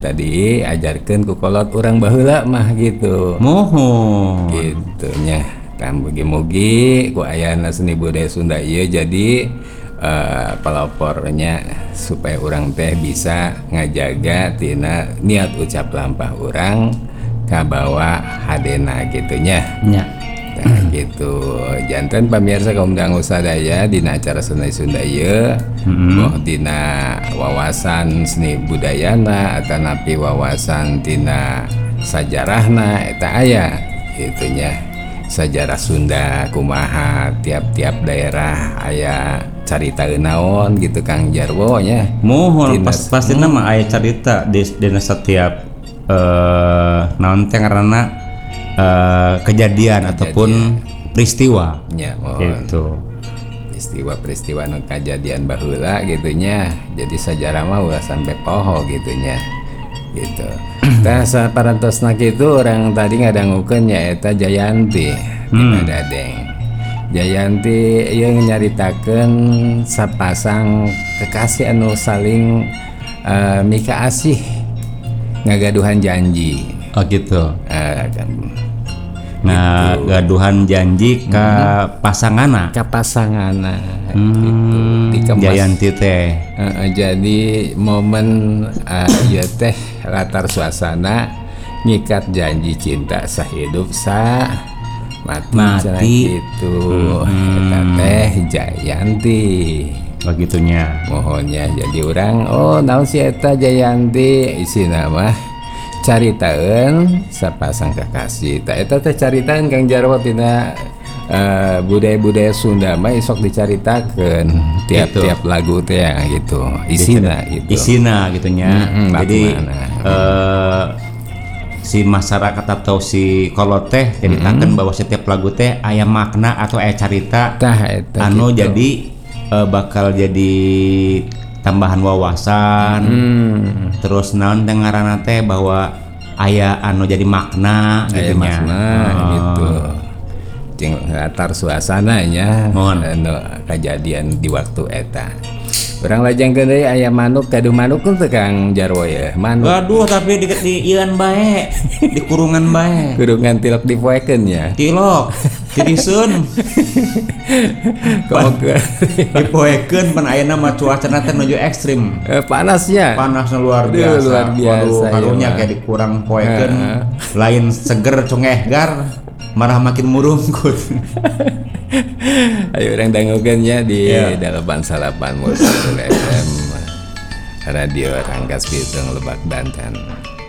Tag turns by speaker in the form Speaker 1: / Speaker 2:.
Speaker 1: tadi ajarkan ku kolot orang baheula mah gitu.
Speaker 2: Mohon.
Speaker 1: Gitu nya. Kan mugi-mugi ku ayana seni budaya Sunda ieu jadi pelopornya supaya orang teh bisa ngajaga tina niat ucap lampah orang kabawa hadena gitunya.
Speaker 2: Nya.
Speaker 1: Nah, gitu. Janten pamirsa kaum dangu sadaya dina acara seni Sunda ieu boh dina wawasan seni budayana atanapi wawasan tina sajarahna eta aya gitunya. Sejarah Sunda kumaha tiap-tiap daerah aya carita naon gitu Kang Jarwo nya.
Speaker 2: Mohon pasti nama aya carita di setiap naon teh ngaranna kejadian ataupun peristiwa.
Speaker 1: Ya, mohon.
Speaker 2: Gitu.
Speaker 1: Peristiwa nu kejadian baheula gitunya. Jadi sejarah mah ulah sampai poho gitunya. Gitu. Tah saparantosna kitu orang tadi ngadangukeun nyaeta Jayanti dina Dadeng. Jayanti ieu nyaritakeun sapasang kekasih anu saling mika asih ngagaduhan janji.
Speaker 2: Oh gitu.
Speaker 1: Kan
Speaker 2: Nah, gaduhan janji ka pasanganna.
Speaker 1: ka pasanganna
Speaker 2: Gitu. Jayanti teh.
Speaker 1: Jadi momen ieu teh latar suasana ngikat janji cinta sahidup sa mati gitu. Eta teh Jayanti.
Speaker 2: Begitunya.
Speaker 1: Mohonnya jadi orang naon si eta Jayanti isina mah caritaeun sapasang kekasih. Ta eta teh caritaeun Kang Jarwo tina budaya-budaya Sunda mah sok dicaritakeun tiap-tiap lagu teh gitu. Isina gitu.
Speaker 2: Isina gitunya. Jadi si masyarakat atau si kolot teh ceritakeun bahwa setiap lagu teh aya makna atau aya carita anu gitu. Jadi bakal jadi tambahan wawasan. Terus naon teh ngaranna teh bahwa aya anu jadi makna
Speaker 1: aya makna gitu. Jeung latar suasananya anu kejadian di waktu eta. Urang lajengkeun deui aya manuk gaduh manuk teh Kang Jarwo ya. Manuk.
Speaker 2: Gaduh tapi di ieuan bae, di kurungan bae.
Speaker 1: Kurungan tilok dipoekeun nya.
Speaker 2: Tilok tiriseun. Dipoekeun pan ayeuna mah cuacana teh nuju ekstrim.
Speaker 1: Panasnya
Speaker 2: luar biasa.
Speaker 1: Luar biasa.
Speaker 2: Karunya kayak dikurang poekeun. Lain seger congehgar, marah makin murungkut.
Speaker 1: Ayo orang dangukeun nya di Dalapan Salapan Musul FM Radio Rangkas Bitung Lebak Banten.